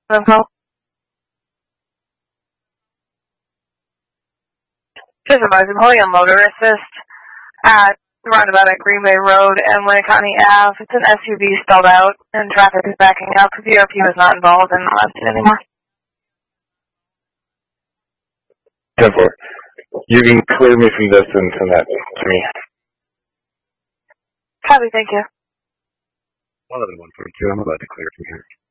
info. Just advising, holding on motor assist at the roundabout at Greenway Road and Wayne County Ave. It's an SUV stalled out and traffic is backing up. VRP was not involved and not listed anymore. 10-4. You can clear me from this and send that to me. Copy, thank you. 11-142, I'm about to clear from here.